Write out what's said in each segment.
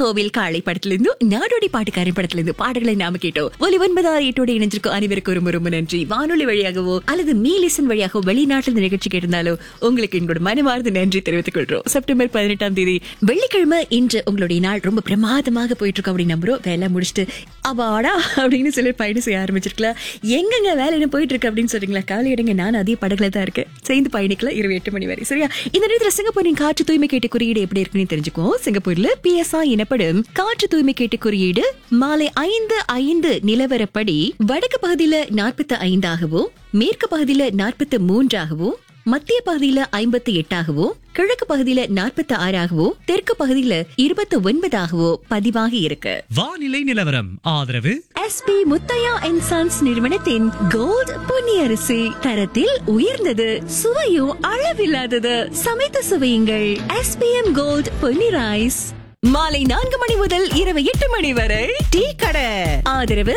கோவில் காளை படத்திலிருந்து நாடோடி பாட்டுக்காரன் படத்திலிருந்து பாடல்களை நாம கேட்டோம். ஒலி 9 இணைஞ்சிருக்கும் அனைவருக்கும் ரொம்ப நன்றி. வானொலி வழியாகவோ அல்லது மீலிசன் வழியாகவோ வெளிநாட்டில் நிகழ்ச்சி கேட்டிருந்தாலும் உங்களுக்கு எங்களோட மனமார்ந்த நன்றி தெரிவித்துக் கொள்றோம். செப்டம்பர் 18ஆம் தேதி வெள்ளிக்கிழமை இன்று உங்களுடைய நாள் ரொம்ப பிரமாதமாக போயிட்டு இருக்கு அப்படின்னு நம்புறோம். வேலை முடிச்சுட்டு அவாடா அப்படின்னு சிலர் பயணம் செய்ய ஆரம்பிச்சிருக்கலாம். எங்கெங்க வேலை என்ன போயிட்டு இருக்கு அப்படின்னு சொல்றீங்களா? காலை இடங்க நான் அதே படகுல தான் இருக்கேன். சேர்ந்து பயணிக்கலாம் 28 மணி வரை. சரியா? இந்த நேரத்தில் சிங்கப்பூரின் காற்று தூய்மை கேட்டு குறியீடு எப்படி இருக்குன்னு தெரிஞ்சுக்குவோம். சிங்கப்பூர்ல PSI எனப்படும் காற்று தூய்மை கேட்டு குறியீடு மாலை 5:05 நிலவரப்படி வடக்கு பகுதியில 45ஆகவும், மேற்கு பகுதியில 43ஆகவும், மத்திய பகுதியில 58ஆகவும், கிழக்கு பகுதியில 46ஆகவும், தெற்கு பகுதியில 29ஆகவோ பதிவாகி இருக்கு. வானிலை நிலவரம் ஆதரவு SP முத்தையா அண்ட் சன்ஸ் நிறுவனத்தின் கோல்ட் பொன்னியரிசி. தரத்தில் உயர்ந்தது, சுவையும் அளவில்லாதது. சமைத்து சுவையுங்கள். SPM gold Ponni rice. மாலை 4 மணி முதல் இரவு 8 மணி வரை டீ கடை. ஆதரவு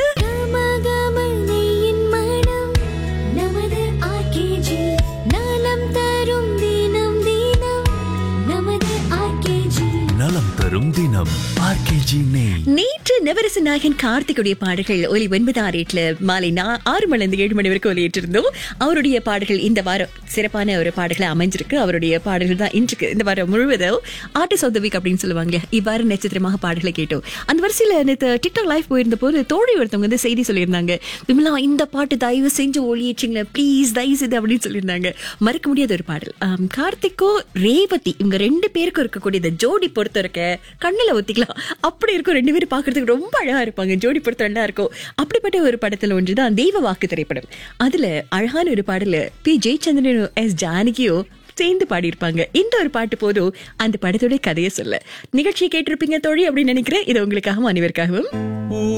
நலம் தரும் தினம் RKG நெய். நேற்று நவரச நாயகன் கார்த்திகுடைய பாடல்கள் ஒலி 9 மாலை 6 மணிலிருந்து 7 மணி வரைக்கும் ஒலியிட்டிருந்தோம். அவருடைய பாடல்கள் இந்த வாரம் சிறப்பான ஒரு பாடல்களை அமைஞ்சிருக்கு. அவருடைய பாடல்கள் தான் இன்றைக்கு இந்த வாரம் முழுவதும் ஆர்டிஸ்ட் ஆஃப் தி வீக் அப்படின்னு சொல்லுவாங்க. இவ்வாறு நட்சத்திரமாக பாடல்களை கேட்டோம். அந்த வரிசையில நேற்று டிக்டாக் லைவ் போயிருந்த போது தோழி ஒருத்தவங்க வந்து செய்தி சொல்லியிருந்தாங்க. விமலா, இந்த பாட்டு தயவு செஞ்சு ஒளியேற்றிங்க ப்ளீஸ், தயவு செய்து அப்படின்னு சொல்லியிருந்தாங்க. மறக்க முடியாத ஒரு பாடல். கார்த்திகோ ரேவதி இவங்க 2 பேருக்கும் இருக்கக்கூடிய இந்த ஜோடி பொறுத்த இருக்க கண்ணுல ஒத்திக்கலாம். அப்படி இருக்கும். 2 பேரும் பாக்குறதுக்கு ரொம்ப அழகா இருப்பாங்க. ஜோடி பொறுத்த நல்லா இருக்கும். அப்படிப்பட்ட ஒரு படத்துல ஒன்றுதான் தெய்வ வாக்கு திரைப்படம். அதுல அழகான ஒரு பாடல P. ஜெயச்சந்திரனும் S. ஜானகியும் சேர்ந்து பாடியிருப்பாங்க. இந்த ஒரு பாட்டு போதும் அந்த படத்தோட கதையை சொல்ல. நிகழ்ச்சியை கேட்டிருப்பீங்க தோழி அப்படின்னு நினைக்கிறேன். இது உங்களுக்காகவும் அனைவருக்காகவும்.